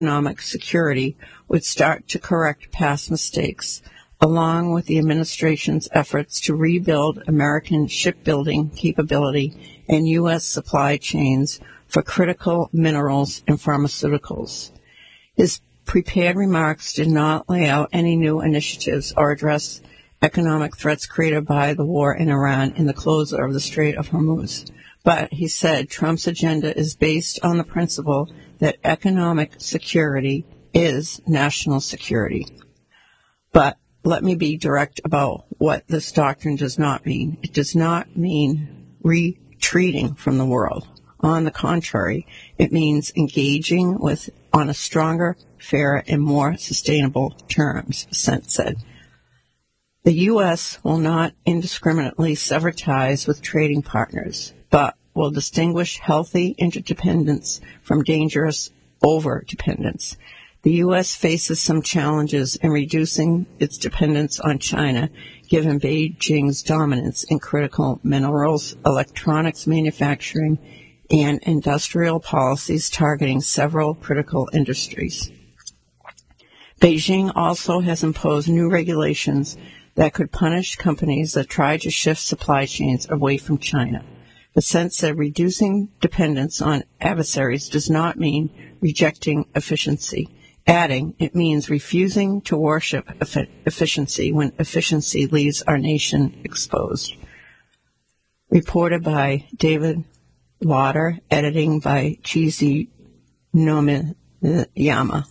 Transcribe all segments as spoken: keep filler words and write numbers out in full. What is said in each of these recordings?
economic security would start to correct past mistakes, along with the administration's efforts to rebuild American shipbuilding capability and U S supply chains for critical minerals and pharmaceuticals. His prepared remarks did not lay out any new initiatives or address economic threats created by the war in Iran and the closure of the Strait of Hormuz. But he said Trump's agenda is based on the principle that economic security is national security. But let me be direct about what this doctrine does not mean. It does not mean retreating from the world. On the contrary, it means engaging with on a stronger, fairer, and more sustainable terms, Sent said. The U S will not indiscriminately sever ties with trading partners, but will distinguish healthy interdependence from dangerous overdependence. The U S faces some challenges in reducing its dependence on China, given Beijing's dominance in critical minerals, electronics manufacturing, and industrial policies targeting several critical industries. Beijing also has imposed new regulations that could punish companies that try to shift supply chains away from China. The Sent said reducing dependence on adversaries does not mean rejecting efficiency, adding it means refusing to worship efficiency when efficiency leaves our nation exposed. Reported by David Lauder, editing by Chizi Nomiyama.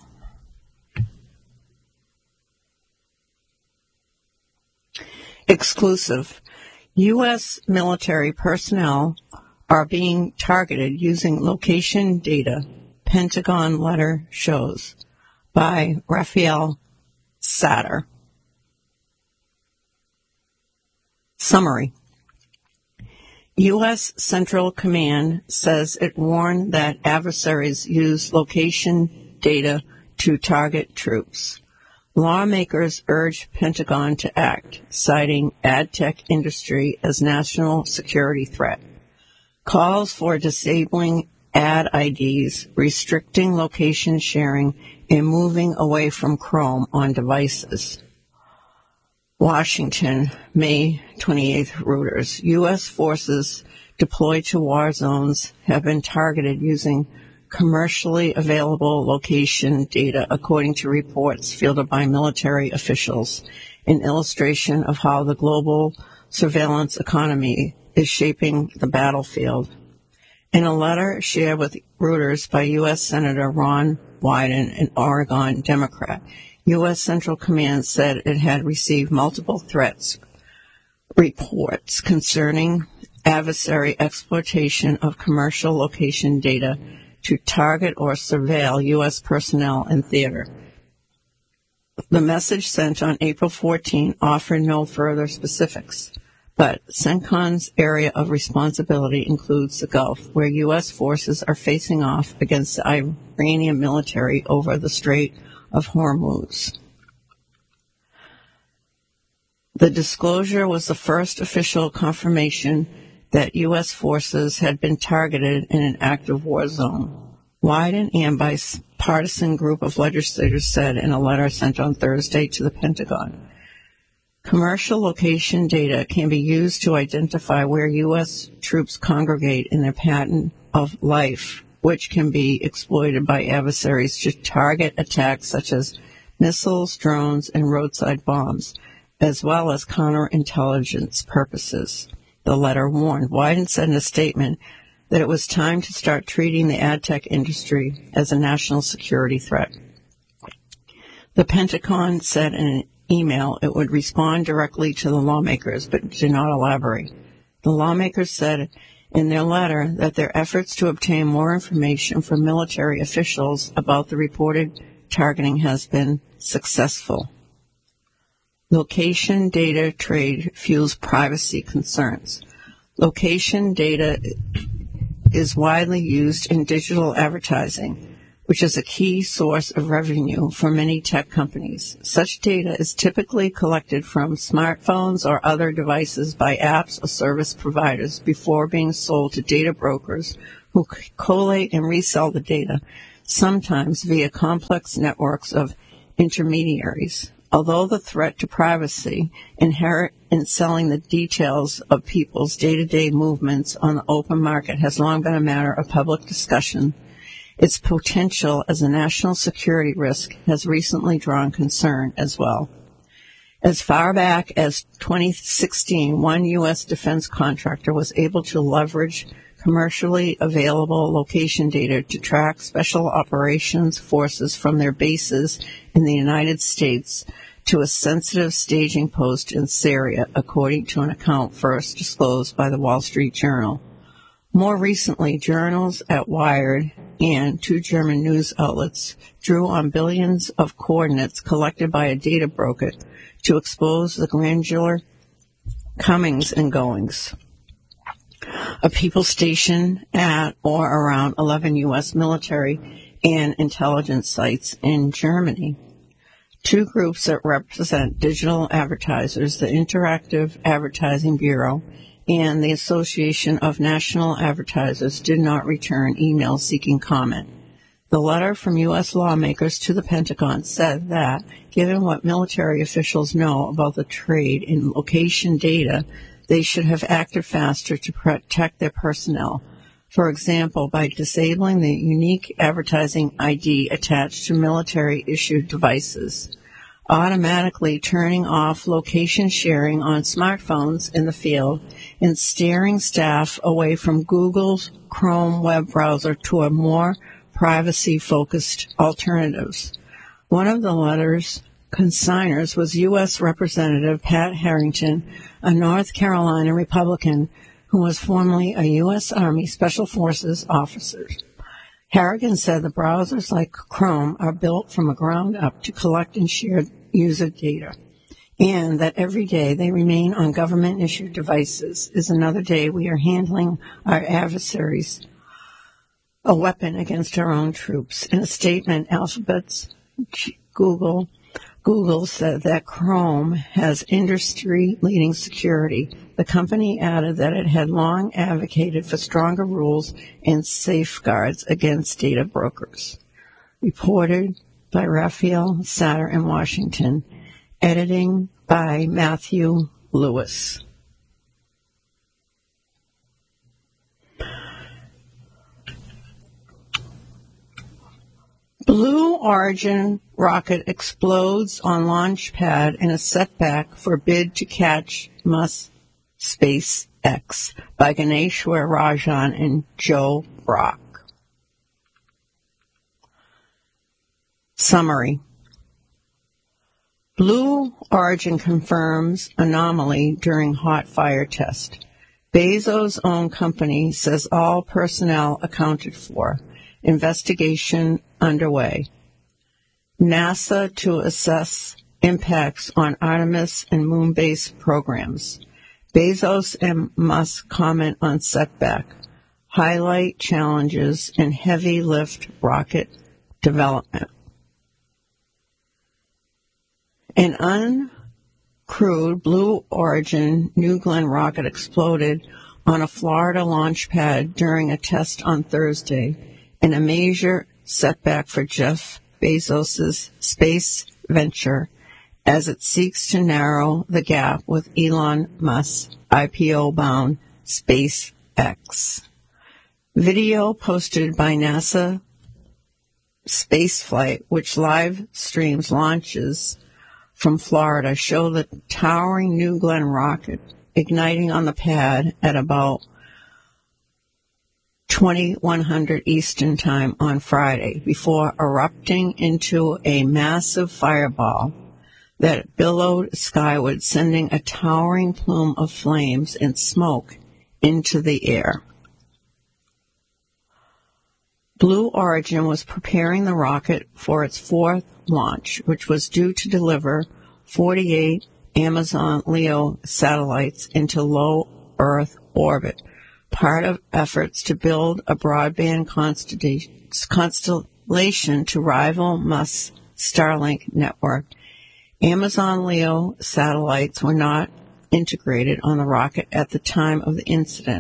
Exclusive. U S military personnel are being targeted using location data, Pentagon letter shows, by Raphael Satter. Summary. U S Central Command says it warned that adversaries use location data to target troops. Lawmakers urged Pentagon to act, citing ad tech industry as national security threat. Calls for disabling ad I Ds, restricting location sharing, and moving away from Chrome on devices. Washington, May twenty-eighth, Reuters. U S forces deployed to war zones have been targeted using commercially available location data, according to reports fielded by military officials, an illustration of how the global surveillance economy is shaping the battlefield. In a letter shared with Reuters by U S Senator Ron Wyden, an Oregon Democrat, U S Central Command said it had received multiple threats reports concerning adversary exploitation of commercial location data to target or surveil U S personnel in theater. The message sent on April fourteenth offered no further specifics, but CENTCOM's area of responsibility includes the Gulf, where U S forces are facing off against the Iranian military over the Strait of Hormuz. The disclosure was the first official confirmation that U S forces had been targeted in an active war zone. Wyden and bipartisan group of legislators said in a letter sent on Thursday to the Pentagon. Commercial location data can be used to identify where U S troops congregate in their pattern of life, which can be exploited by adversaries to target attacks such as missiles, drones, and roadside bombs, as well as counterintelligence purposes. The letter warned. Wyden said in a statement that it was time to start treating the ad tech industry as a national security threat. The Pentagon said in an email it would respond directly to the lawmakers, but did not elaborate. The lawmakers said in their letter that their efforts to obtain more information from military officials about the reported targeting has been successful. Location data trade fuels privacy concerns. Location data is widely used in digital advertising, which is a key source of revenue for many tech companies. Such data is typically collected from smartphones or other devices by apps or service providers before being sold to data brokers who collate and resell the data. sometimes via complex networks of intermediaries. Although the threat to privacy inherent in selling the details of people's day-to-day movements on the open market has long been a matter of public discussion, its potential as a national security risk has recently drawn concern as well. As far back as twenty sixteen, one U S defense contractor was able to leverage commercially available location data to track special operations forces from their bases in the United States to a sensitive staging post in Syria, according to an account first disclosed by the Wall Street Journal. More recently, journals at Wired and two German news outlets drew on billions of coordinates collected by a data broker to expose the granular comings and goings of people stationed at or around eleven U S military and intelligence sites in Germany. Two groups that represent digital advertisers, the Interactive Advertising Bureau and the Association of National Advertisers, did not return emails seeking comment. The letter from U S lawmakers to the Pentagon said that, given what military officials know about the trade in location data, they should have acted faster to protect their personnel. For example, by disabling the unique advertising I D attached to military-issued devices, automatically turning off location sharing on smartphones in the field, and steering staff away from Google's Chrome web browser to a more privacy-focused alternatives. One of the letter's consigners was U S Representative Pat Harrington, a North Carolina Republican who was formerly a U S Army Special Forces officer. Harrigan said the browsers like Chrome are built from the ground up to collect and share user data, and that every day they remain on government-issued devices is another day we are handling our adversaries a weapon against our own troops. In a statement, Alphabet's Google Google said that Chrome has industry-leading security. The company added that it had long advocated for stronger rules and safeguards against data brokers. Reported by Raphael Satter in Washington. Editing by Matthew Lewis. Blue Origin rocket explodes on launch pad in a setback for bid to catch Musk SpaceX by Ganeshwar Rajan and Joe Brock. Summary. Blue Origin confirms anomaly during hot fire test. Bezos' own company says all personnel accounted for. Investigation underway. NASA to assess impacts on Artemis and moon base programs. Bezos and Musk comment on setback. Highlight challenges in heavy lift rocket development. An uncrewed Blue Origin New Glenn rocket exploded on a Florida launch pad during a test on Thursday, in a major setback for Jeff Bezos' space venture as it seeks to narrow the gap with Elon Musk's I P O-bound SpaceX. Video posted by NASA Spaceflight, which live streams launches from Florida, show the towering New Glenn rocket igniting on the pad at about twenty-one hundred Eastern Time on Friday before erupting into a massive fireball that billowed skyward, sending a towering plume of flames and smoke into the air. Blue Origin was preparing the rocket for its fourth launch, which was due to deliver forty-eight Amazon Leo satellites into low Earth orbit, part of efforts to build a broadband constellation to rival Musk's Starlink network. Amazon Leo satellites were not integrated on the rocket at the time of the incident,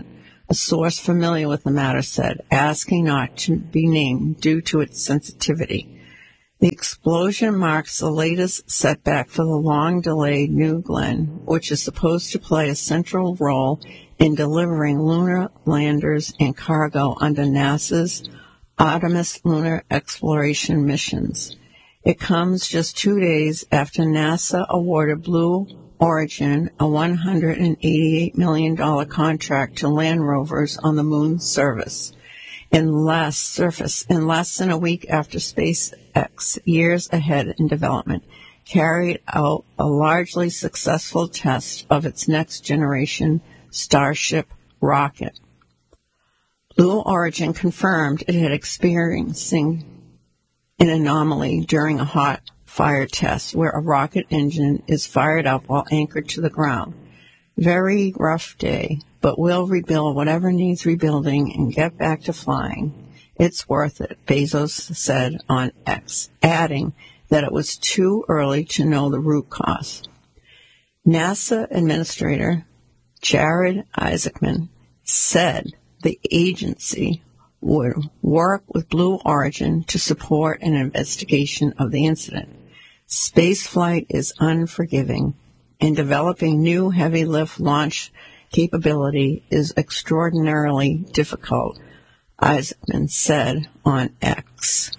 a source familiar with the matter said, asking not to be named due to its sensitivity. The explosion marks the latest setback for the long-delayed New Glenn, which is supposed to play a central role in delivering lunar landers and cargo under NASA's Artemis lunar exploration missions. It comes just two days after NASA awarded Blue Origin a one hundred eighty-eight million dollars contract to land rovers on the moon's surface. In less surface, in less than a week after SpaceX, years ahead in development, carried out a largely successful test of its next-generation Starship rocket. Blue Origin confirmed it had experiencing an anomaly during a hot fire test where a rocket engine is fired up while anchored to the ground. Very rough day, but we'll rebuild whatever needs rebuilding and get back to flying. It's worth it, Bezos said on X, adding that it was too early to know the root cause. NASA Administrator Jared Isaacman said the agency would work with Blue Origin to support an investigation of the incident. Spaceflight is unforgiving, and developing new heavy-lift launch capability is extraordinarily difficult, Isaacman said on X.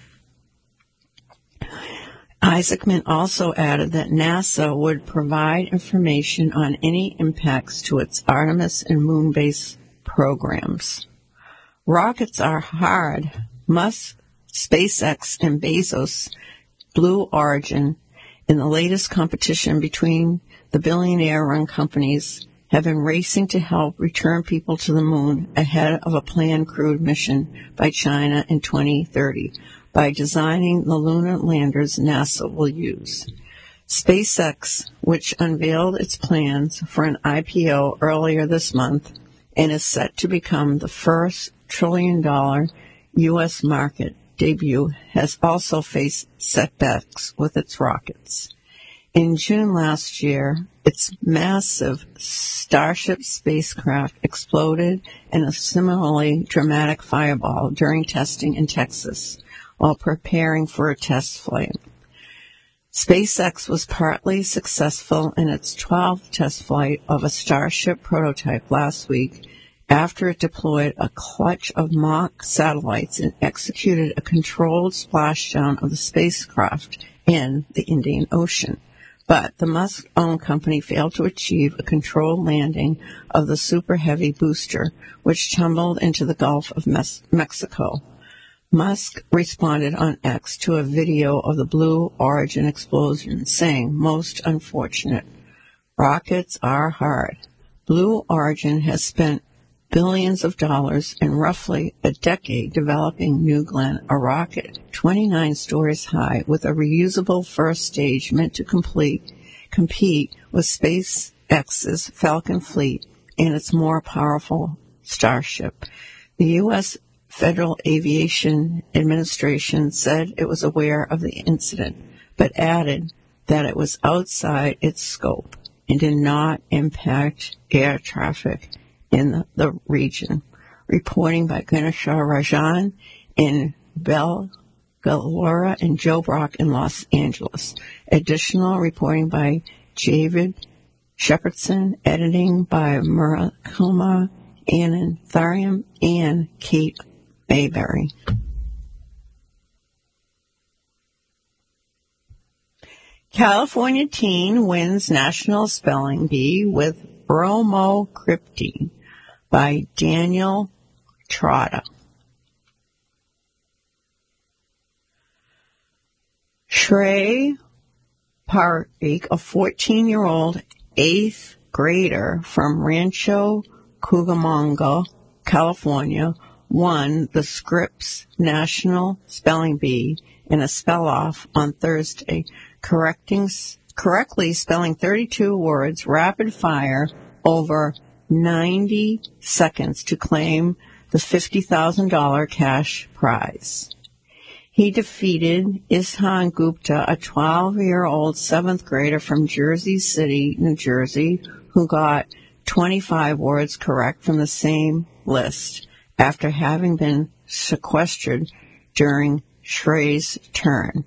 Isaacman also added that NASA would provide information on any impacts to its Artemis and moon-based programs. Rockets are hard. Musk, SpaceX, and Bezos, Blue Origin, in the latest competition between the billionaire-run companies, have been racing to help return people to the moon ahead of a planned crewed mission by China in twenty thirty by designing the lunar landers NASA will use. SpaceX, which unveiled its plans for an I P O earlier this month and is set to become the first trillion-dollar U S market debut, has also faced setbacks with its rockets. In June last year, its massive Starship spacecraft exploded in a similarly dramatic fireball during testing in Texas while preparing for a test flight. SpaceX was partly successful in its twelfth test flight of a Starship prototype last week after it deployed a clutch of mock satellites and executed a controlled splashdown of the spacecraft in the Indian Ocean. But the Musk-owned company failed to achieve a controlled landing of the Super Heavy booster, which tumbled into the Gulf of Mes- Mexico. Musk responded on X to a video of the Blue Origin explosion, saying, "Most unfortunate. Rockets are hard. Blue Origin has spent billions of dollars and roughly a decade developing New Glenn, a rocket twenty-nine stories high with a reusable first stage meant to complete, compete with SpaceX's Falcon fleet and its more powerful Starship." The U S Federal Aviation Administration said it was aware of the incident, but added that it was outside its scope and did not impact air traffic in the, the region. Reporting by Ganesha Rajan in Belgaloria and Joe Brock in Los Angeles. Additional reporting by David Shepardson, editing by Murakuma Ananthariam and Kate Mayberry. California teen wins National Spelling Bee with bromocriptine by Daniel Trotta. Shrey Parikh, a fourteen-year-old eighth grader from Rancho Cucamonga, California, won the Scripps National Spelling Bee in a spell-off on Thursday, correcting, correctly spelling thirty-two words rapid-fire over ninety seconds to claim the fifty thousand dollars cash prize. He defeated Ishan Gupta, a twelve-year-old seventh grader from Jersey City, New Jersey, who got twenty-five words correct from the same list after having been sequestered during Schrey's turn.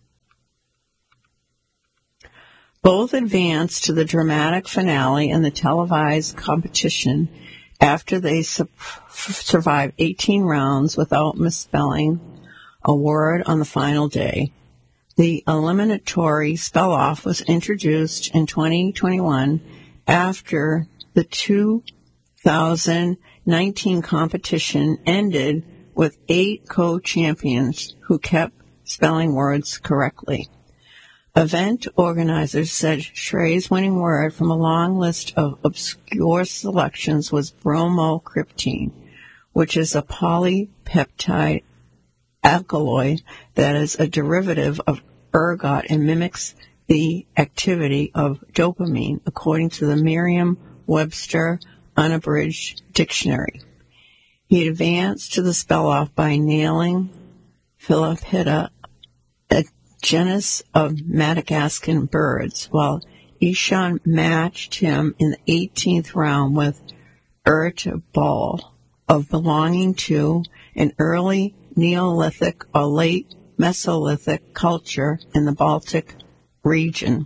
Both advanced to the dramatic finale in the televised competition after they su- survived eighteen rounds without misspelling a word on the final day. The eliminatory spell-off was introduced in twenty twenty-one after the two thousand nineteen competition ended with eight co-champions who kept spelling words correctly. Event organizers said Schrey's winning word from a long list of obscure selections was bromocriptine, which is a polypeptide alkaloid that is a derivative of ergot and mimics the activity of dopamine, according to the Merriam-Webster Unabridged Dictionary. He advanced to the spell-off by nailing Philippidae, a genus of Madagascan birds, while Ishan matched him in the eighteenth round with Ertebal, of belonging to an early Neolithic or late Mesolithic culture in the Baltic region.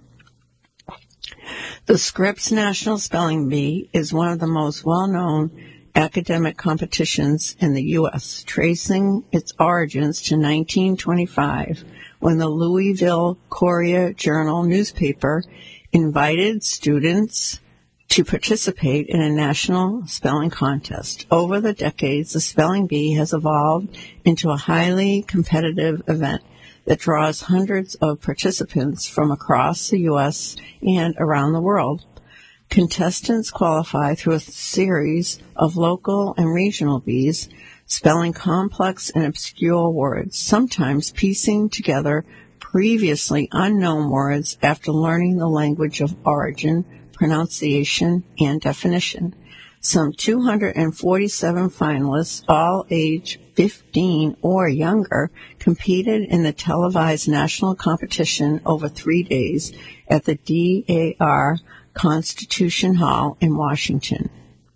The Scripps National Spelling Bee is one of the most well-known academic competitions in the U S, tracing its origins to nineteen twenty-five, when the Louisville Courier-Journal newspaper invited students to participate in a national spelling contest. Over the decades, the Spelling Bee has evolved into a highly competitive event that draws hundreds of participants from across the U S and around the world. Contestants qualify through a series of local and regional bees, spelling complex and obscure words, sometimes piecing together previously unknown words after learning the language of origin, pronunciation, and definition. Some two hundred forty-seven finalists, all age fifteen or younger, competed in the televised national competition over three days at the D A R Constitution Hall in Washington.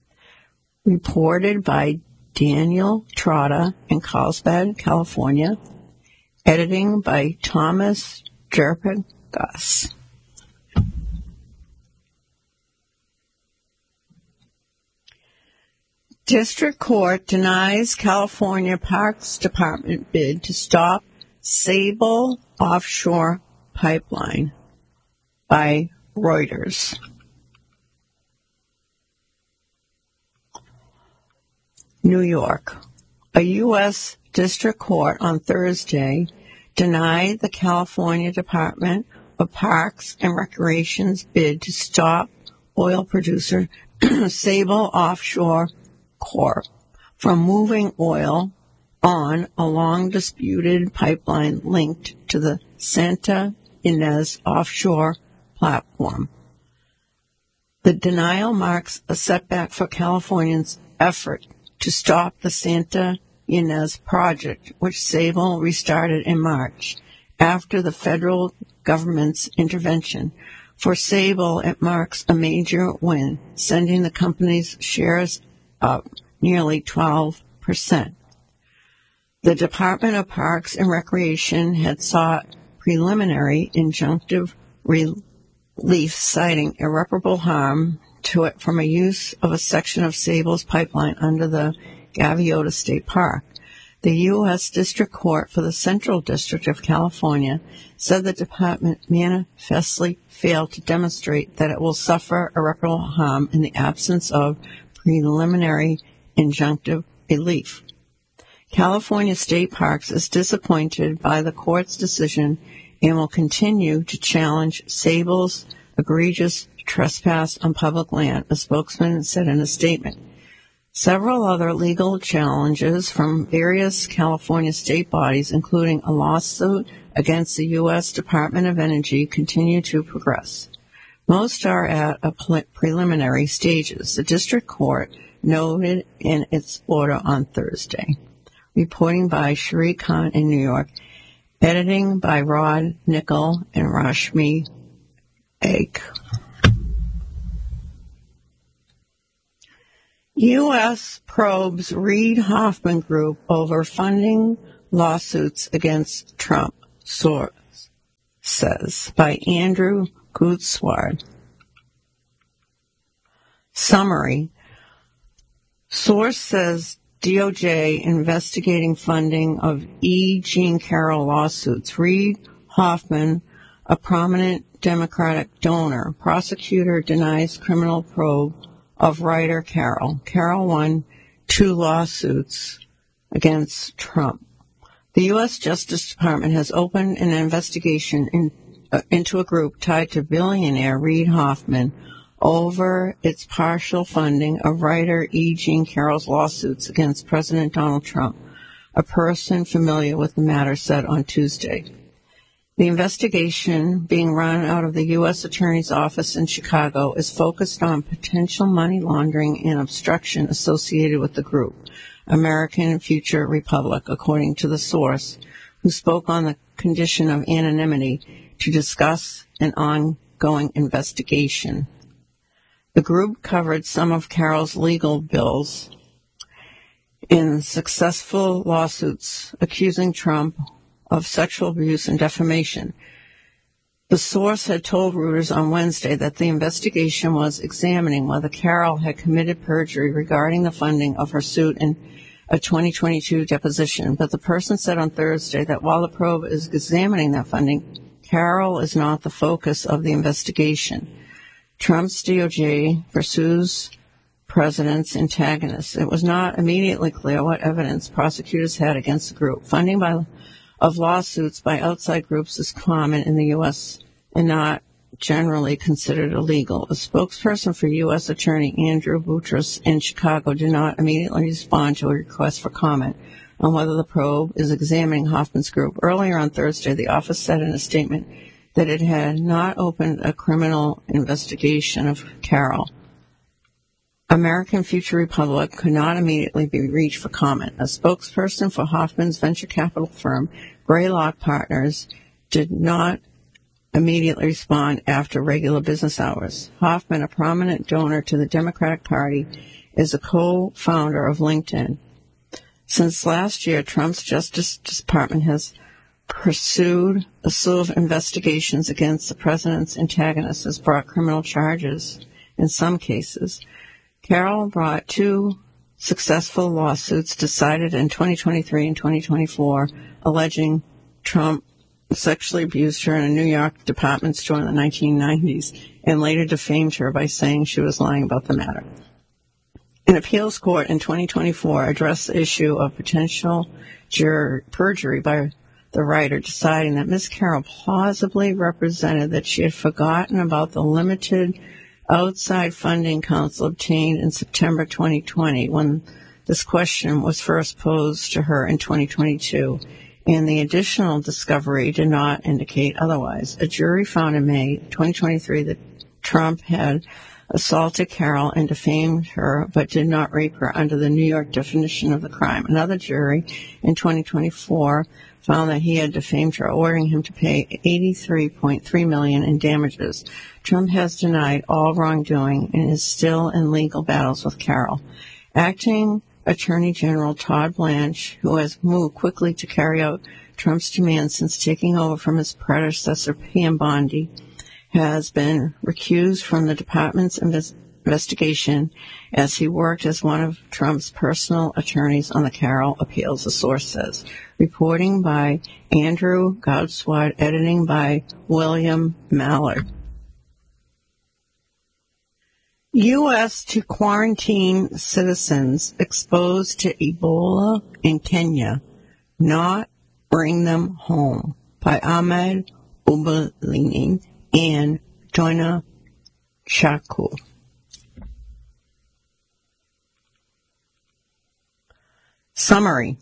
Reported by Daniel Trotta in Carlsbad, California. Editing by Thomas Jerpagas. District Court denies California Parks Department bid to stop Sable offshore pipeline by Reuters. New York. A U S District Court on Thursday denied the California Department of Parks and Recreation's bid to stop oil producer Sable Offshore Corp from moving oil on a long-disputed pipeline linked to the Santa Ynez offshore platform. The denial marks a setback for Californians' effort to stop the Santa Ynez project, which Sable restarted in March after the federal government's intervention. For Sable, it marks a major win, sending the company's shares up nearly twelve percent. The Department of Parks and Recreation had sought preliminary injunctive relief, citing irreparable harm to it from a use of a section of Sable's pipeline under the Gaviota State Park. The U S District Court for the Central District of California said the department manifestly failed to demonstrate that it will suffer irreparable harm in the absence of preliminary injunctive relief. California State Parks is disappointed by the court's decision and will continue to challenge Sable's egregious trespass on public land, a spokesman said in a statement. Several other legal challenges from various California state bodies, including a lawsuit against the U S Department of Energy, continue to progress. Most are at a pre- preliminary stages, the district court noted in its order on Thursday. Reporting by Sheree Khan in New York. Editing by Rod Nickel and Rashmi Ake. U S probes Reid Hoffman Group over funding lawsuits against Trump, source says, by Andrew Gutschwad. Summary. Source says D O J investigating funding of E. Jean Carroll lawsuits. Reid Hoffman, a prominent Democratic donor. Prosecutor denies criminal probe of writer Carroll. Carroll won two lawsuits against Trump. The U S Justice Department has opened an investigation in, uh, into a group tied to billionaire Reid Hoffman over its partial funding of writer E. Jean Carroll's lawsuits against President Donald Trump, a person familiar with the matter said on Tuesday. The investigation, being run out of the U S Attorney's Office in Chicago, is focused on potential money laundering and obstruction associated with the group, American Future Republic, according to the source, who spoke on the condition of anonymity to discuss an ongoing investigation. The group covered some of Carroll's legal bills in successful lawsuits accusing Trump of sexual abuse and defamation. The source had told Reuters on Wednesday that the investigation was examining whether Carroll had committed perjury regarding the funding of her suit in a twenty twenty-two deposition, but the person said on Thursday that while the probe is examining that funding, Carroll is not the focus of the investigation. Trump's D O J pursues president's antagonists. It was not immediately clear what evidence prosecutors had against the group. Funding by, of lawsuits by outside groups is common in the U S and not generally considered illegal. A spokesperson for U S Attorney Andrew Boutros in Chicago did not immediately respond to a request for comment on whether the probe is examining Hoffman's group. Earlier on Thursday, the office said in a statement that it had not opened a criminal investigation of Carroll. American Future Republic could not immediately be reached for comment. A spokesperson for Hoffman's venture capital firm, Greylock Partners, did not immediately respond after regular business hours. Hoffman, a prominent donor to the Democratic Party, is a co-founder of LinkedIn. Since last year, Trump's Justice Department has pursued a slew of investigations against the president's antagonists, has brought criminal charges in some cases. Carroll brought two successful lawsuits decided in twenty twenty-three and twenty twenty-four, alleging Trump sexually abused her in a New York department store in the nineteen nineties and later defamed her by saying she was lying about the matter. An appeals court in twenty twenty-four addressed the issue of potential jur- perjury by the writer, deciding that Miz Carroll plausibly represented that she had forgotten about the limited outside funding counsel obtained in September twenty twenty when this question was first posed to her in twenty twenty-two, and the additional discovery did not indicate otherwise. A jury found in May twenty twenty-three that Trump had assaulted Carroll and defamed her, but did not rape her under the New York definition of the crime. Another jury in twenty twenty-four found that he had defamed her, ordering him to pay eighty-three point three million dollars in damages. Trump has denied all wrongdoing and is still in legal battles with Carroll. Acting Attorney General Todd Blanche, who has moved quickly to carry out Trump's demands since taking over from his predecessor, Pam Bondi, has been recused from the department's invest- investigation as he worked as one of Trump's personal attorneys on the Carroll appeals, the source says. Reporting by Andrew Gutschwad, editing by William Mallard. U S to quarantine citizens exposed to Ebola in Kenya, not bring them home, by Ahmed Ubalini and Joina Shaku. Summary.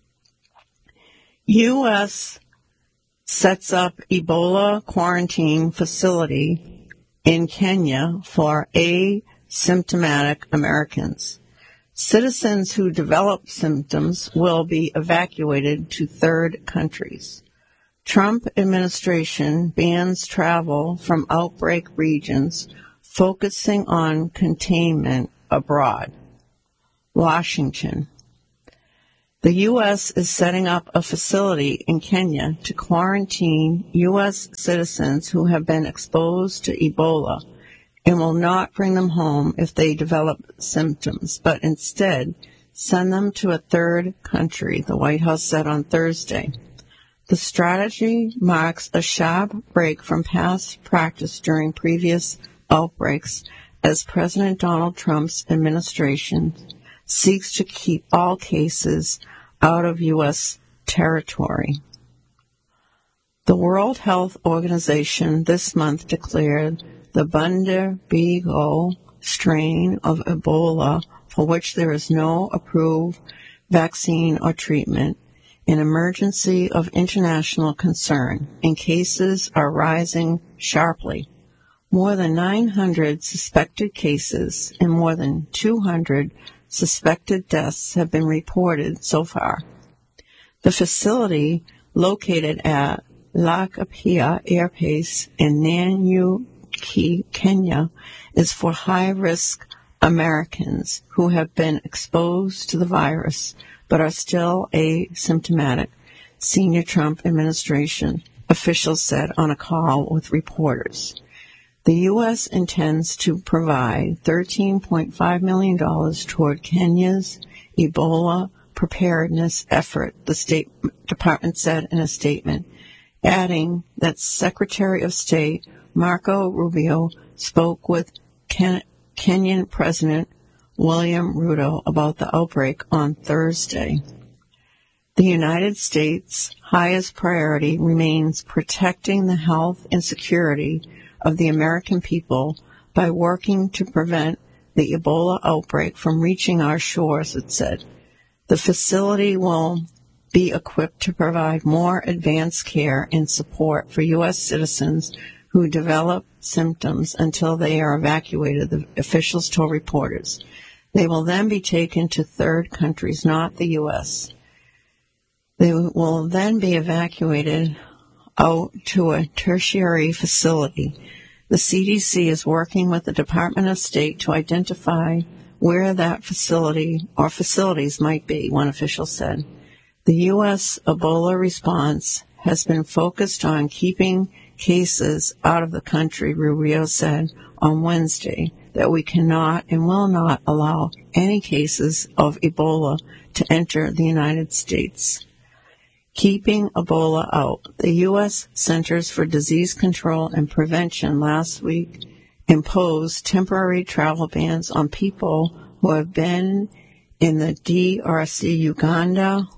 U S sets up Ebola quarantine facility in Kenya for asymptomatic Americans. Citizens who develop symptoms will be evacuated to third countries. Trump administration bans travel from outbreak regions, focusing on containment abroad. Washington. The U S is setting up a facility in Kenya to quarantine U S citizens who have been exposed to Ebola and will not bring them home if they develop symptoms, but instead send them to a third country, the White House said on Thursday. The strategy marks a sharp break from past practice during previous outbreaks as President Donald Trump's administration seeks to keep all cases out of U S territory. The World Health Organization this month declared the Bundibugyo strain of Ebola, for which there is no approved vaccine or treatment, an emergency of international concern, and cases are rising sharply. More than nine hundred suspected cases and more than two hundred suspected deaths have been reported so far. The facility, located at Laikipia Air Base in Nanyuki, Kenya, is for high-risk Americans who have been exposed to the virus but are still asymptomatic, senior Trump administration officials said on a call with reporters. The U S intends to provide thirteen point five million dollars toward Kenya's Ebola preparedness effort, the State Department said in a statement, adding that Secretary of State Marco Rubio spoke with Ken- Kenyan President William Ruto about the outbreak on Thursday. The United States' highest priority remains protecting the health and security of the American people by working to prevent the Ebola outbreak from reaching our shores, it said. The facility will be equipped to provide more advanced care and support for U S citizens who develop symptoms until they are evacuated, the officials told reporters. They will then be taken to third countries, not the U S. They will then be evacuated out to a tertiary facility. The C D C is working with the Department of State to identify where that facility or facilities might be, one official said. The U S Ebola response has been focused on keeping cases out of the country, Rubio said on Wednesday, that we cannot and will not allow any cases of Ebola to enter the United States. Keeping Ebola out. The U S Centers for Disease Control and Prevention last week imposed temporary travel bans on people who have been in the D R C, Uganda,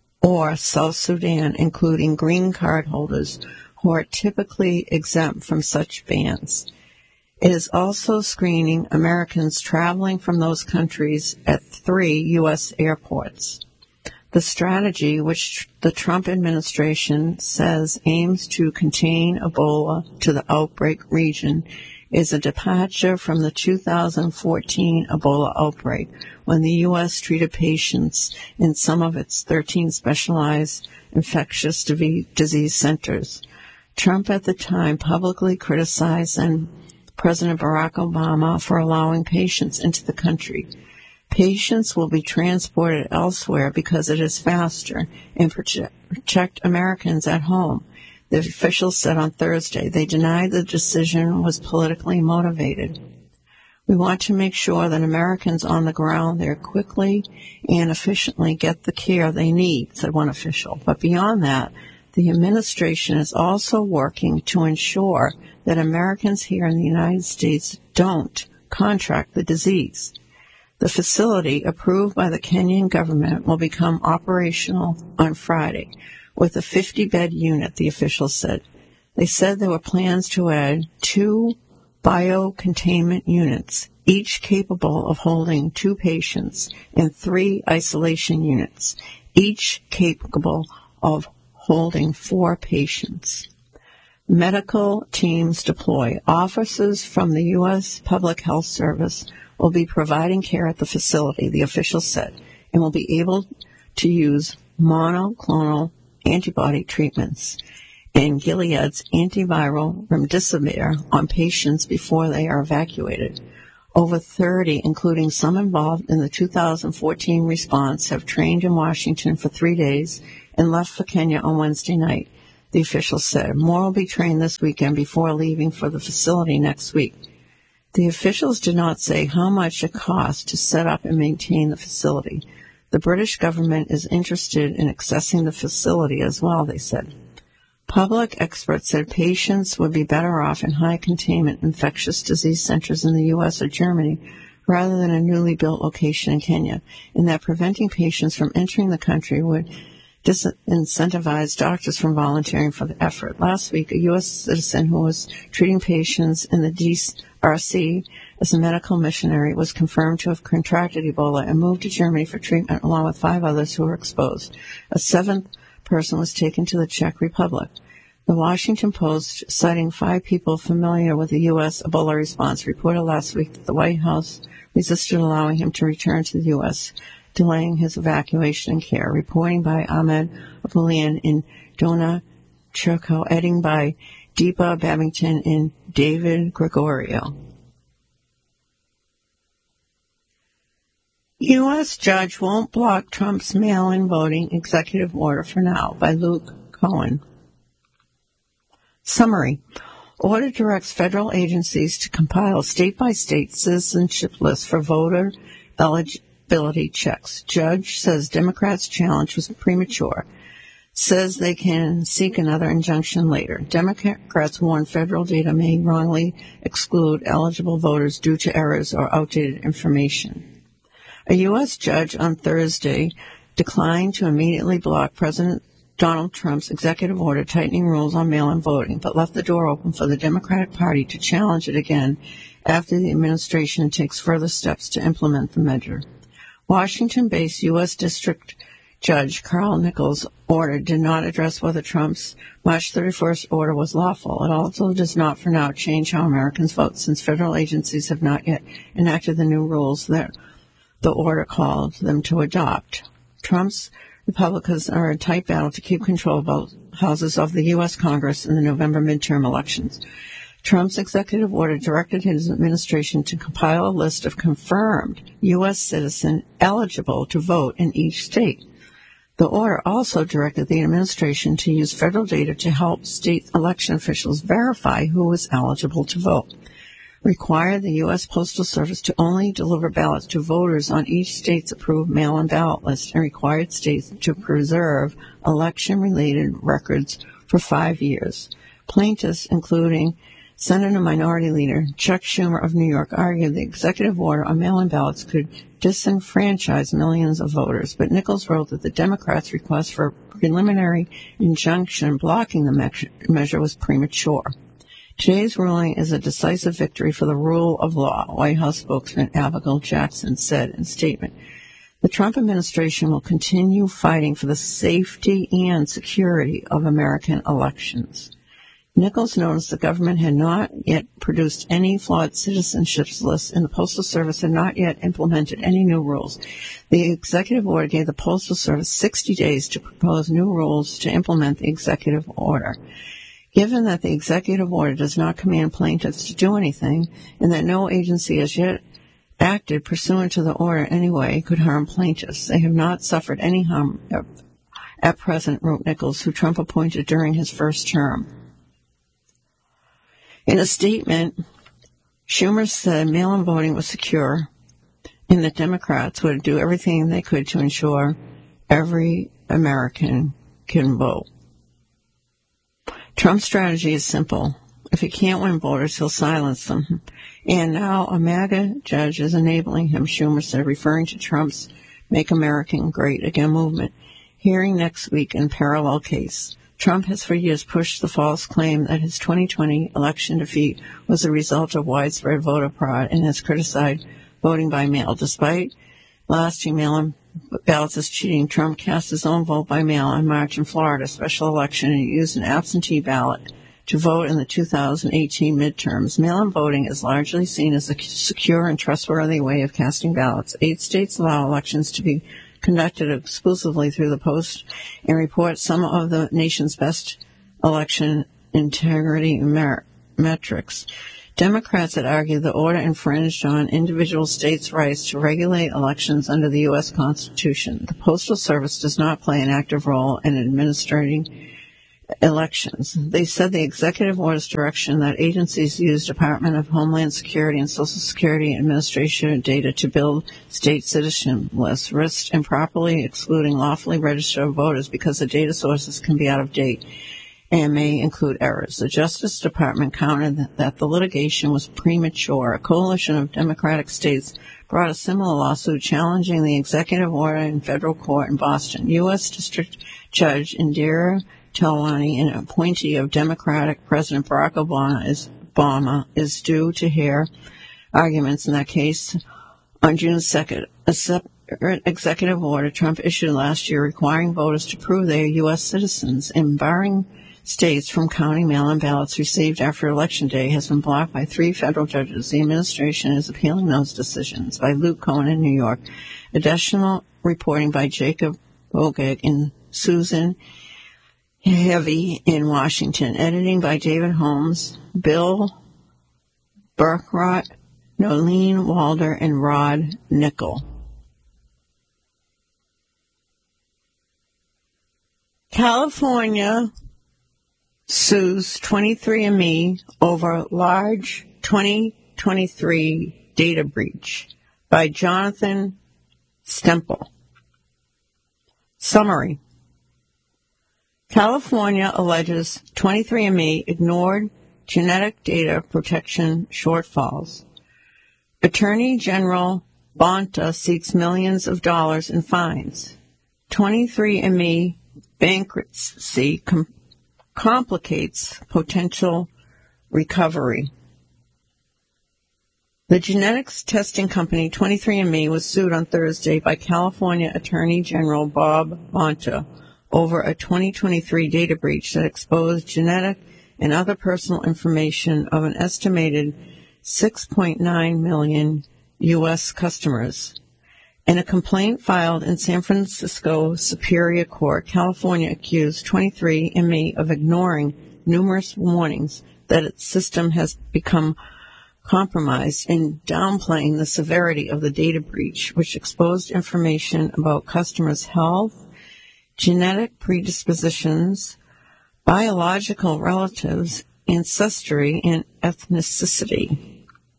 or South Sudan, including green card holders who are typically exempt from such bans. It is also screening Americans traveling from those countries at three U S airports. The strategy, which the Trump administration says aims to contain Ebola to the outbreak region, is a departure from the two thousand fourteen Ebola outbreak, when the U S treated patients in some of its thirteen specialized infectious disease centers. Trump at the time publicly criticized and President Barack Obama for allowing patients into the country. Patients will be transported elsewhere because it is faster and protect Americans at home, the officials said on Thursday. They denied the decision was politically motivated. We want to make sure that Americans on the ground there quickly and efficiently get the care they need, said one official. But beyond that, the administration is also working to ensure that Americans here in the United States don't contract the disease. The facility, approved by the Kenyan government, will become operational on Friday with a fifty-bed unit, the officials said. They said there were plans to add two biocontainment units, each capable of holding two patients, and three isolation units, each capable of holding four patients. Medical teams deploy. Officers from the U S Public Health Service will be providing care at the facility, the official said, and will be able to use monoclonal antibody treatments and Gilead's antiviral remdesivir on patients before they are evacuated. Over thirty, including some involved in the two thousand fourteen response, have trained in Washington for three days and left for Kenya on Wednesday night, the officials said. More will be trained this weekend before leaving for the facility next week. The officials did not say how much it costs to set up and maintain the facility. The British government is interested in accessing the facility as well, they said. Public experts said patients would be better off in high-containment infectious disease centers in the U S or Germany rather than a newly built location in Kenya, and that preventing patients from entering the country would disincentivize doctors from volunteering for the effort. Last week, a U S citizen who was treating patients in the D R C as a medical missionary was confirmed to have contracted Ebola and moved to Germany for treatment along with five others who were exposed. A seventh person was taken to the Czech Republic. The Washington Post, citing five people familiar with the U S Ebola response, reported last week that the White House resisted allowing him to return to the U S, delaying his evacuation and care. Reporting by Ahmed Abulian in Dona Churko, editing by Deepa Babington and David Gregorio. U S judge won't block Trump's mail-in voting executive order for now, by Luke Cohen. Summary. Order directs federal agencies to compile state-by-state citizenship lists for voter eligibility checks. Judge says Democrats' challenge was premature. Says they can seek another injunction later. Democrats warn federal data may wrongly exclude eligible voters due to errors or outdated information. A U S judge on Thursday declined to immediately block President Donald Trump's executive order tightening rules on mail-in voting, but left the door open for the Democratic Party to challenge it again after the administration takes further steps to implement the measure. Washington-based U S District Judge Carl Nichols' order did not address whether Trump's March thirty-first order was lawful. It also does not for now change how Americans vote, since federal agencies have not yet enacted the new rules that the order called them to adopt. Trump's Republicans are in a tight battle to keep control of both houses of the U S Congress in the November midterm elections. Trump's executive order directed his administration to compile a list of confirmed U S citizens eligible to vote in each state. The order also directed the administration to use federal data to help state election officials verify who was eligible to vote. Required the U S Postal Service to only deliver ballots to voters on each state's approved mail-in ballot list, and required states to preserve election-related records for five years. Plaintiffs, including Senate Minority Leader Chuck Schumer of New York, argued the executive order on mail-in ballots could disenfranchise millions of voters, but Nichols wrote that the Democrats' request for a preliminary injunction blocking the measure was premature. Today's ruling is a decisive victory for the rule of law, White House spokesman Abigail Jackson said in a statement. The Trump administration will continue fighting for the safety and security of American elections. Nichols noticed the government had not yet produced any flawed citizenship lists, and the Postal Service had not yet implemented any new rules. The executive order gave the Postal Service sixty days to propose new rules to implement the executive order. Given that the executive order does not command plaintiffs to do anything, and that no agency has yet acted pursuant to the order anyway could harm plaintiffs, they have not suffered any harm at present, wrote Nichols, who Trump appointed during his first term. In a statement, Schumer said mail-in voting was secure and that Democrats would do everything they could to ensure every American can vote. Trump's strategy is simple. If he can't win voters, he'll silence them. And now a MAGA judge is enabling him, Schumer said, referring to Trump's Make America Great Again movement. Hearing next week in parallel case. Trump has for years pushed the false claim that his twenty twenty election defeat was a result of widespread voter fraud and has criticized voting by mail. Despite lasting mail-in ballots as cheating, Trump cast his own vote by mail in March in Florida special election and used an absentee ballot to vote in the two thousand eighteen midterms. Mail-in voting is largely seen as a secure and trustworthy way of casting ballots. Eight states allow elections to be conducted exclusively through the post and report some of the nation's best election integrity mer- metrics. Democrats had argued the order infringed on individual states' rights to regulate elections under the U S Constitution. The Postal Service does not play an active role in administering elections. They said the executive order's direction that agencies use Department of Homeland Security and Social Security Administration data to build state citizen lists risked improperly excluding lawfully registered voters because the data sources can be out of date and may include errors. The Justice Department countered that the litigation was premature. A coalition of Democratic states brought a similar lawsuit challenging the executive order in federal court in Boston. U S District Judge Indira Talwani, an appointee of Democratic President Barack Obama, is, Obama, is due to hear arguments in that case on June second. A separate executive order Trump issued last year requiring voters to prove they are U S citizens and barring states from counting mail-in ballots received after Election Day has been blocked by three federal judges. The administration is appealing those decisions. By Luke Cohen in New York. Additional reporting by Jacob Bogeg and Susan Heavy in Washington. Editing by David Holmes, Bill Burkrot, Nolene Walder, and Rod Nickel. California sues twenty-three and me over large twenty twenty-three data breach by Jonathan Stemple. Summary. California alleges twenty-three and me ignored genetic data protection shortfalls. Attorney General Bonta seeks millions of dollars in fines. twenty-three and me bankruptcy com- complicates potential recovery. The genetics testing company twenty-three and me was sued on Thursday by California Attorney General Bob Bonta over a twenty twenty-three data breach that exposed genetic and other personal information of an estimated six point nine million U S customers. In a complaint filed in San Francisco Superior Court, California accused twenty-three and me of ignoring numerous warnings that its system has become compromised and downplaying the severity of the data breach, which exposed information about customers' health, genetic predispositions, biological relatives, ancestry, and ethnicity.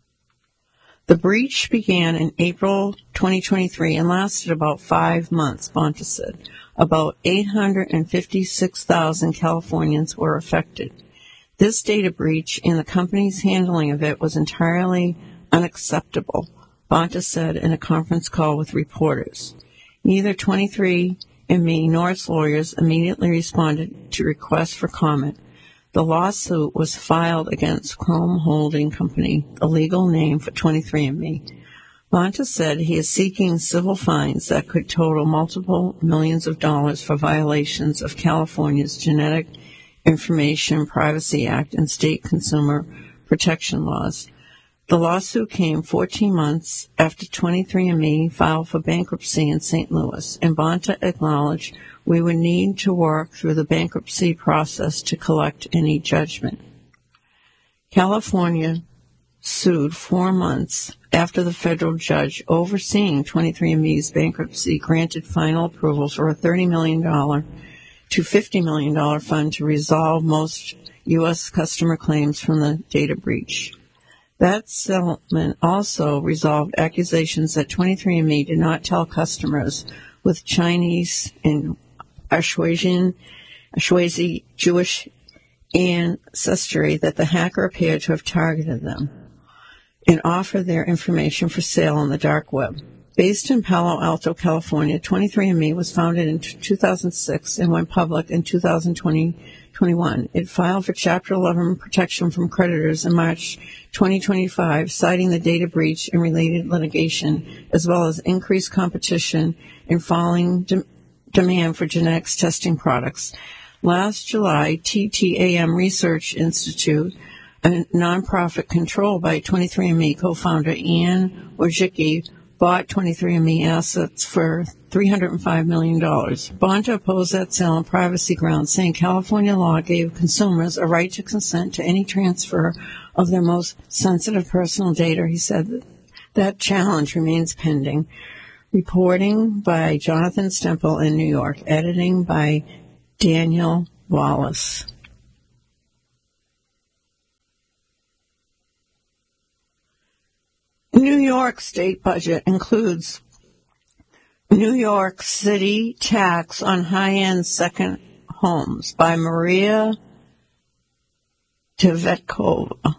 The breach began in April twenty twenty-three and lasted about five months, Bonta said. About eight hundred fifty-six thousand Californians were affected. This data breach and the company's handling of it was entirely unacceptable, Bonta said in a conference call with reporters. Neither twenty-three and me nor its lawyers immediately responded to requests for comment. The lawsuit was filed against Chrome Holding Company, a legal name for twenty-three and me. Bonta said he is seeking civil fines that could total multiple millions of dollars for violations of California's Genetic Information Privacy Act and state consumer protection laws. The lawsuit came fourteen months after twenty-three and me filed for bankruptcy in Saint Louis, and Bonta acknowledged we would need to work through the bankruptcy process to collect any judgment. California sued four months after the federal judge overseeing twenty-three and me's bankruptcy granted final approval for a thirty million dollars to fifty million dollars fund to resolve most U S customer claims from the data breach. That settlement also resolved accusations that twenty-three and me did not tell customers with Chinese and Ashwezian, Ashwezi Jewish ancestry that the hacker appeared to have targeted them and offer their information for sale on the dark web. Based in Palo Alto, California, twenty-three and me was founded in two thousand six and went public in two thousand twenty-one. It filed for Chapter eleven protection from creditors in March twenty twenty-five, citing the data breach and related litigation, as well as increased competition and falling de- demand for genetics testing products. Last July, T T A M Research Institute, a nonprofit controlled by twenty-three and me co-founder Anne Wojcicki, bought twenty-three and me assets for three hundred five million dollars. Bonta opposed that sale on privacy grounds, saying California law gave consumers a right to consent to any transfer of their most sensitive personal data. He said that, that challenge remains pending. Reporting by Jonathan Stemple in New York. Editing by Daniel Wallace. New York state budget includes New York City tax on high-end second homes by Maria Tvetkova.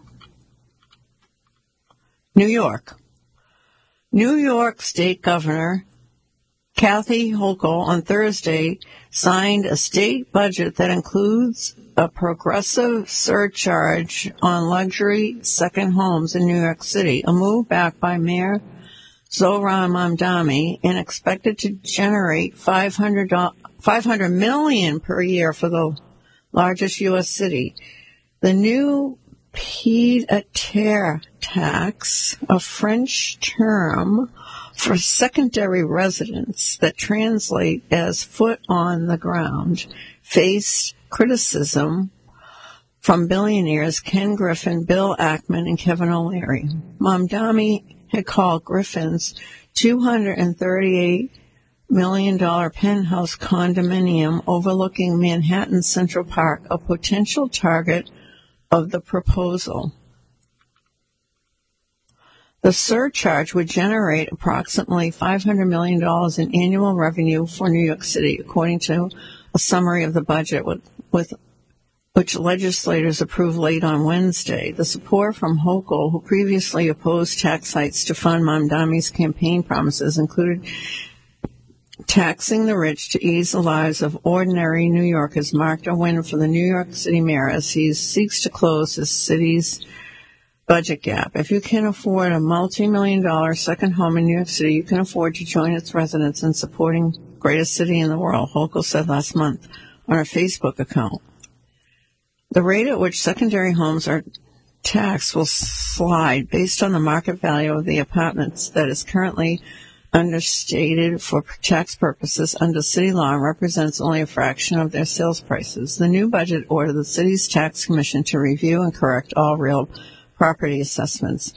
New York. New York State Governor Kathy Hochul on Thursday signed a state budget that includes a progressive surcharge on luxury second homes in New York City, a move backed by Mayor Zohran Mamdani and expected to generate five hundred million dollars per year for the largest U S city. The new pied-à-terre tax, a French term for secondary residents that translate as foot on the ground, faced criticism from billionaires Ken Griffin, Bill Ackman, and Kevin O'Leary. Mamdani had called Griffin's two hundred thirty-eight million dollars penthouse condominium overlooking Manhattan's Central Park a potential target of the proposal. The surcharge would generate approximately five hundred million dollars in annual revenue for New York City, according to a summary of the budget with, with which legislators approved late on Wednesday. The support from Hochul, who previously opposed tax hikes to fund Mamdani's campaign promises, included taxing the rich to ease the lives of ordinary New Yorkers, marked a win for the New York City mayor as he seeks to close the city's budget gap. If you can afford a multi-million dollar second home in New York City, you can afford to join its residents in supporting the greatest city in the world, Hochul said last month on her Facebook account. The rate at which secondary homes are taxed will slide based on the market value of the apartments that is currently understated for tax purposes under city law and represents only a fraction of their sales prices. The new budget ordered the city's tax commission to review and correct all real property assessments.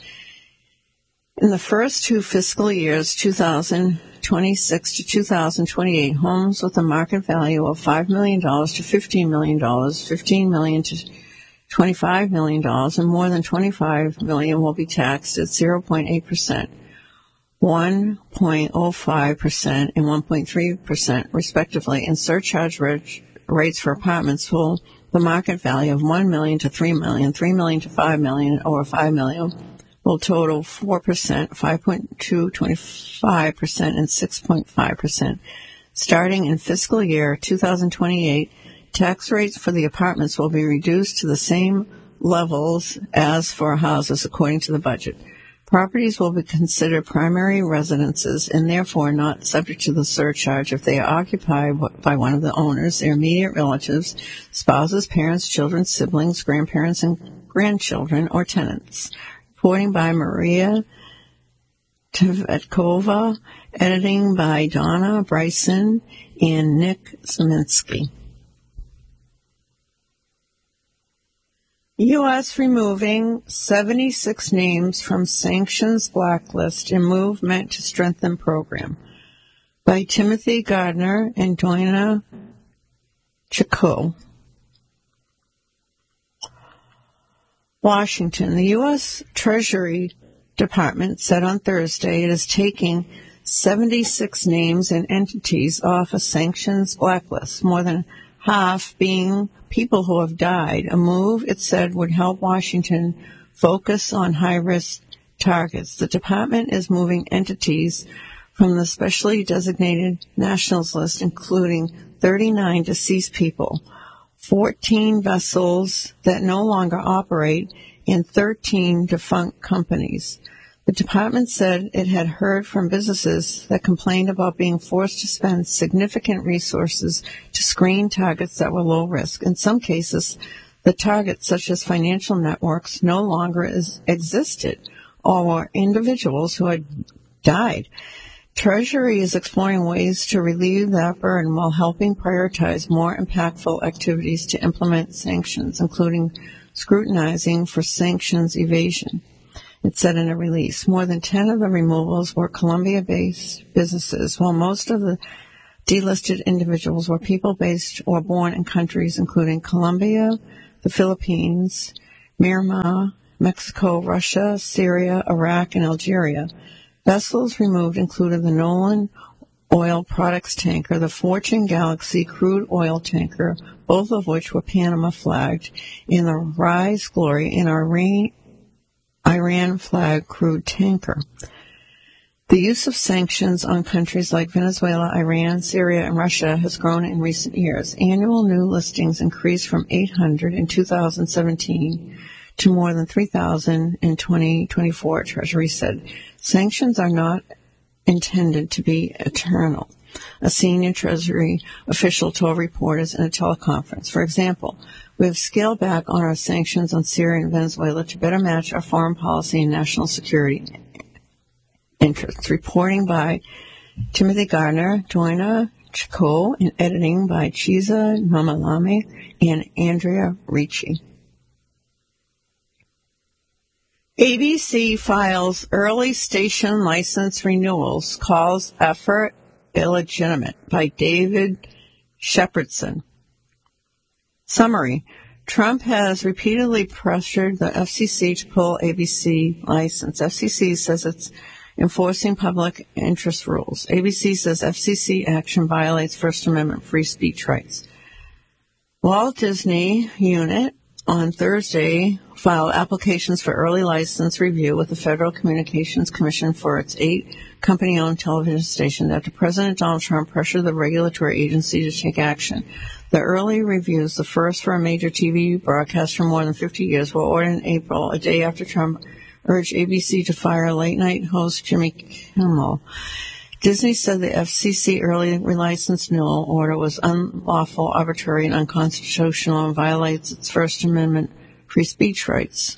In the first two fiscal years, two thousand twenty-six to two thousand twenty-eight, homes with a market value of five million dollars to fifteen million dollars, fifteen million dollars to twenty-five million dollars, and more than twenty-five million dollars will be taxed at zero point eight percent. one point zero five percent and one point three percent, respectively, and surcharge rates for apartments will the market value of one million dollars to three million dollars, three million dollars to five million dollars, or five million dollars will total four percent, five point two, twenty-five percent, and six point five percent. Starting in fiscal year two thousand twenty-eight, tax rates for the apartments will be reduced to the same levels as for houses, according to the budget. Properties will be considered primary residences and therefore not subject to the surcharge if they are occupied by one of the owners, their immediate relatives, spouses, parents, children, siblings, grandparents, and grandchildren, or tenants. Reporting by Maria Tvetkova, editing by Donna Bryson and Nick Zeminski. U S removing seventy-six names from sanctions blacklist in move meant to strengthen program by Timothy Gardner and Doina Chacko. Washington. The U S Treasury Department said on Thursday it is taking seventy-six names and entities off a sanctions blacklist, more than half being people who have died, a move it said would help Washington focus on high-risk targets. The department is moving entities from the specially designated nationals list, including thirty-nine deceased people, fourteen vessels that no longer operate, and thirteen defunct companies. The department said it had heard from businesses that complained about being forced to spend significant resources to screen targets that were low risk. In some cases, the targets, such as financial networks, no longer is, existed, or individuals who had died. Treasury is exploring ways to relieve that burden while helping prioritize more impactful activities to implement sanctions, including scrutinizing for sanctions evasion. It said in a release. More than ten of the removals were Colombia-based businesses, while most of the delisted individuals were people-based or born in countries including Colombia, the Philippines, Myanmar, Mexico, Russia, Syria, Iraq, and Algeria. Vessels removed included the Nolan Oil Products tanker, the Fortune Galaxy crude oil tanker, both of which were Panama flagged, and the Rise Glory, an Iran, Iran flag crude tanker. The use of sanctions on countries like Venezuela, Iran, Syria, and Russia has grown in recent years. Annual new listings increased from eight hundred in two thousand seventeen to more than three thousand in twenty twenty-four, Treasury said. Sanctions are not intended to be eternal, a senior Treasury official told reporters in a teleconference. For example, we have scaled back on our sanctions on Syria and Venezuela to better match our foreign policy and national security interests. Reporting by Timothy Gardner, Joanna Chico, and editing by Chiza Nomalame and Andrea Ricci. A B C files early station license renewals, calls effort illegitimate, by David Shepardson. Summary. Trump has repeatedly pressured the F C C to pull A B C license. F C C says it's enforcing public interest rules. A B C says F C C action violates First Amendment free speech rights. Walt Disney Unit on Thursday filed applications for early license review with the Federal Communications Commission for its eight company-owned television stations after President Donald Trump pressured the regulatory agency to take action. The early reviews, the first for a major T V broadcast for more than fifty years, were ordered in April, a day after Trump urged A B C to fire late-night host Jimmy Kimmel. Disney said the F C C early relicense renewal order was unlawful, arbitrary, and unconstitutional and violates its First Amendment free speech rights.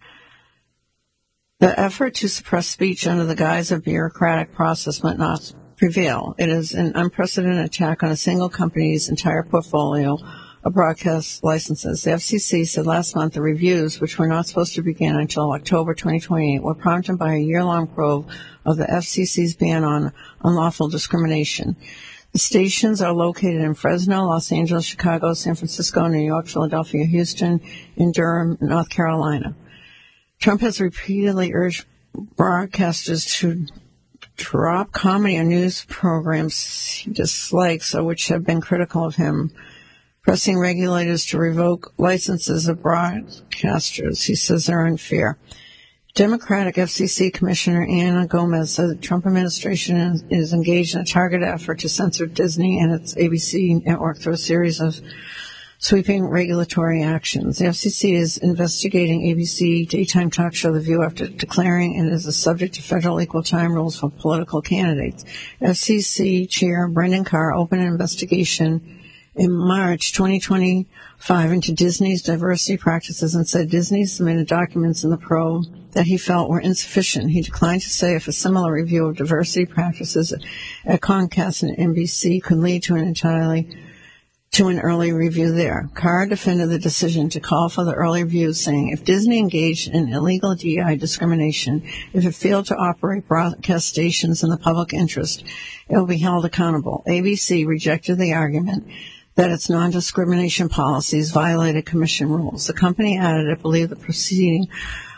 The effort to suppress speech under the guise of bureaucratic process might not prevail. It is an unprecedented attack on a single company's entire portfolio of broadcast licenses. The F C C said last month the reviews, which were not supposed to begin until October twenty twenty-eight, were prompted by a year-long probe of the F C C's ban on unlawful discrimination. The stations are located in Fresno, Los Angeles, Chicago, San Francisco, New York, Philadelphia, Houston, and Durham, North Carolina. Trump has repeatedly urged broadcasters to drop comedy and news programs he dislikes or which have been critical of him, pressing regulators to revoke licenses of broadcasters he says are unfair. Democratic F C C Commissioner Anna Gomez said the Trump administration is, is engaged in a targeted effort to censor Disney and its A B C network through a series of sweeping regulatory actions. The F C C is investigating A B C daytime talk show The View after declaring it is a subject to federal equal time rules for political candidates. F C C Chair Brendan Carr opened an investigation in March twenty twenty-five into Disney's diversity practices and said Disney submitted documents in the probe that he felt were insufficient. He declined to say if a similar review of diversity practices at Comcast and N B C could lead to an entirely to an early review there. Carr defended the decision to call for the early review, saying if Disney engaged in illegal D E I discrimination, if it failed to operate broadcast stations in the public interest, it will be held accountable. A B C rejected the argument that its non-discrimination policies violated commission rules. The company added it believed the proceeding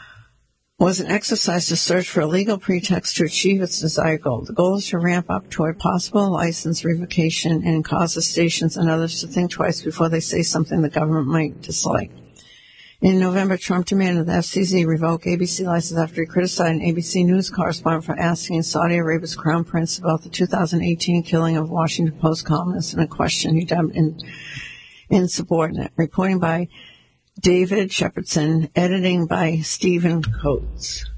was an exercise to search for a legal pretext to achieve its desired goal. The goal is to ramp up toward possible license revocation and cause the stations and others to think twice before they say something the government might dislike. In November, Trump demanded the F C C revoke A B C license after he criticized an A B C News correspondent for asking Saudi Arabia's crown prince about the two thousand eighteen killing of Washington Post columnist in a question he dubbed in, insubordinate. Reporting by David Shepardson, editing by Stephen Coates.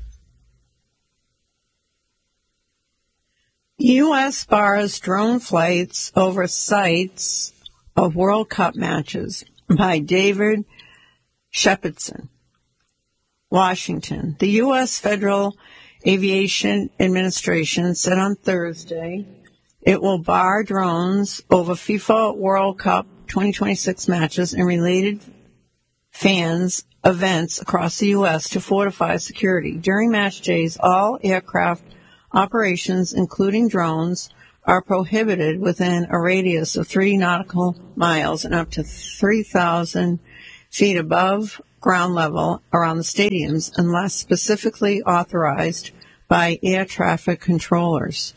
U S bars drone flights over sites of World Cup matches, by David Shepardson. Washington. The U S Federal Aviation Administration said on Thursday it will bar drones over FIFA World Cup twenty twenty-six matches and related fans events across the U S to fortify security. During match days, all aircraft operations, including drones, are prohibited within a radius of three nautical miles and up to three thousand feet above ground level around the stadiums unless specifically authorized by air traffic controllers.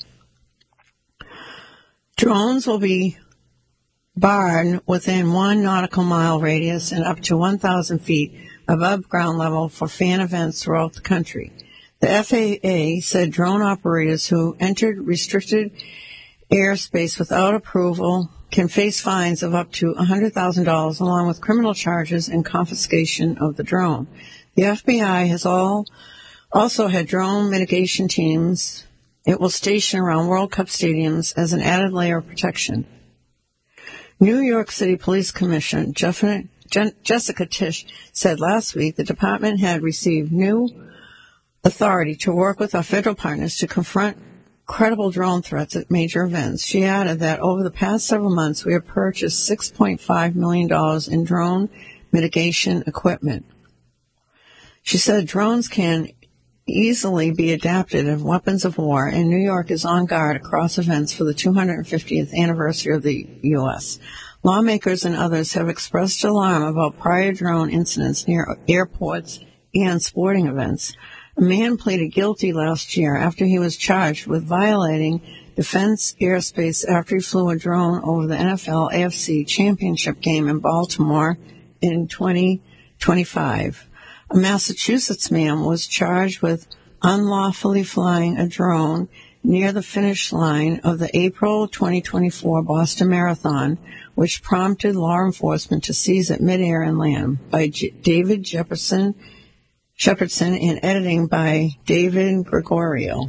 Drones will be barred within one nautical mile radius and up to one thousand feet above ground level for fan events throughout the country. The F A A said drone operators who entered restricted airspace without approval can face fines of up to one hundred thousand dollars along with criminal charges and confiscation of the drone. The F B I has all also had drone mitigation teams it will station around World Cup stadiums as an added layer of protection. New York City Police Commissioner Jessica Tisch said last week the department had received new authority to work with our federal partners to confront credible drone threats at major events. She added that over the past several months, we have purchased six point five million dollars in drone mitigation equipment. She said drones can easily be adapted as weapons of war, and New York is on guard across events for the two hundred fiftieth anniversary of the U S Lawmakers and others have expressed alarm about prior drone incidents near airports and sporting events. A man pleaded guilty last year after he was charged with violating defense airspace after he flew a drone over the N F L A F C championship game in Baltimore in twenty twenty-five. A Massachusetts man was charged with unlawfully flying a drone near the finish line of the April twenty twenty-four Boston Marathon, which prompted law enforcement to seize it midair and land, by J- David Jefferson Shepherdson, and editing by David Gregorio.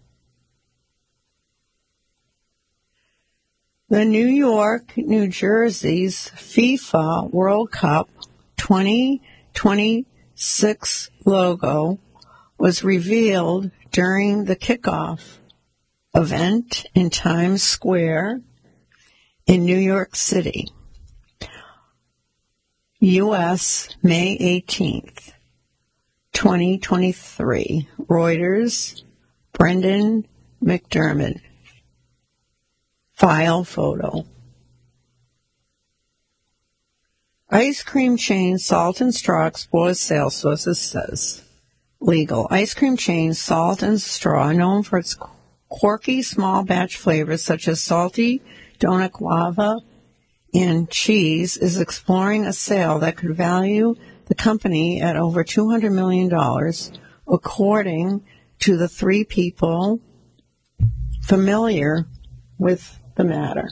The New York, New Jersey's FIFA World Cup twenty twenty-six logo was revealed during the kickoff event in Times Square in New York City, U S, May eighteenth. twenty twenty-three. Reuters, Brendan McDermott. File photo. Ice cream chain Salt and Straw explores sales sources, says Legal. Ice cream chain Salt and Straw, known for its quirky small batch flavors such as salty donut guava and cheese, is exploring a sale that could value the company at over two hundred million dollars, according to the three people familiar with the matter.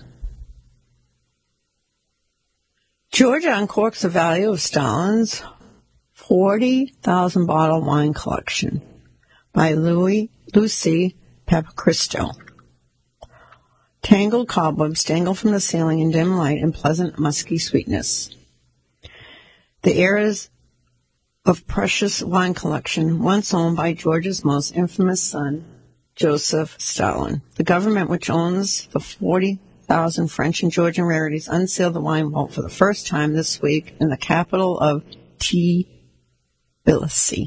Georgia uncorks the value of Stalin's forty thousand bottle wine collection by Louis, Lucy Papacristo. Tangled cobwebs dangle from the ceiling in dim light and pleasant musky sweetness. The eras of precious wine collection, once owned by Georgia's most infamous son, Joseph Stalin. The government, which owns the forty thousand French and Georgian rarities, unsealed the wine vault for the first time this week in the capital of Tbilisi.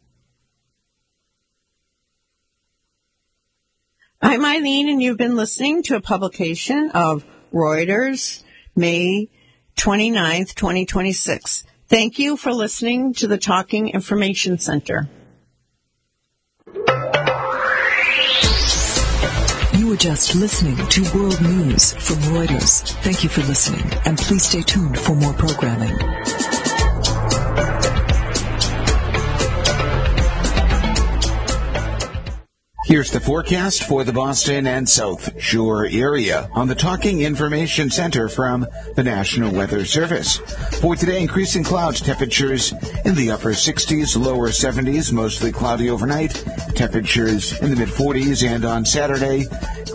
I'm Eileen, and you've been listening to a publication of Reuters, May twenty-ninth, twenty twenty-six. Thank you for listening to the Talking Information Center. You were just listening to World News from Reuters. Thank you for listening, and please stay tuned for more programming. Here's the forecast for the Boston and South Shore area on the Talking Information Center from the National Weather Service. For today, increasing clouds, temperatures in the upper sixties, lower seventies, mostly cloudy overnight, temperatures in the mid forties, and on Saturday,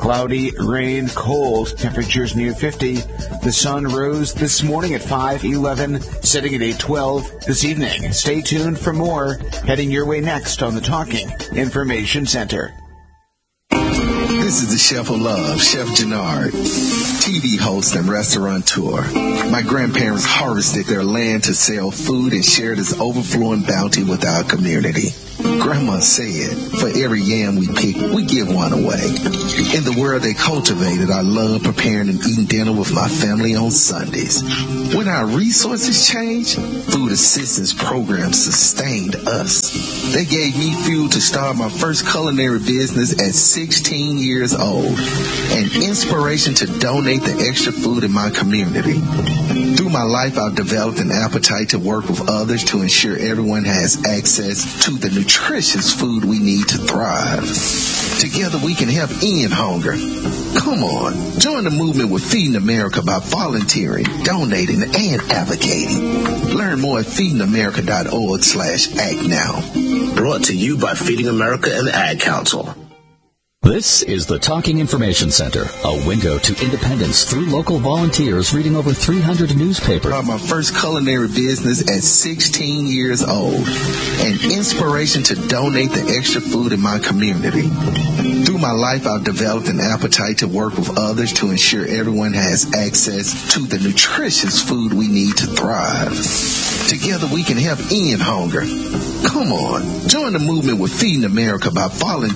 Cloudy, rain, cold, temperatures near fifty. The sun rose this morning at five eleven, setting at eight twelve this evening. Stay tuned for more, heading your way next on the Talking Information Center. This is the Chef of Love, Chef Gennard, T V host and restaurateur. My grandparents harvested their land to sell food and share this overflowing bounty with our community. Grandma said, for every yam we pick, we give one away. In the world they cultivated, I love preparing and eating dinner with my family on Sundays. When our resources changed, food assistance programs sustained us. They gave me fuel to start my first culinary business at sixteen years old, and inspiration to donate the extra food in my community. Through my life, I've developed an appetite to work with others to ensure everyone has access to the nutritious food we need to thrive. Together we can help end hunger. Come on, join the movement with Feeding America by volunteering, donating, and advocating. Learn more at feeding america dot org slash act now. Brought to you by Feeding America and the Ad Council. This is the Talking Information Center, a window to independence through local volunteers reading over three hundred newspapers. I started my first culinary business at sixteen years old, and inspiration to donate the extra food in my community. Through my life, I've developed an appetite to work with others to ensure everyone has access to the nutritious food we need to thrive. Together we can help end hunger. Come on, join the movement with Feeding America by volunteering.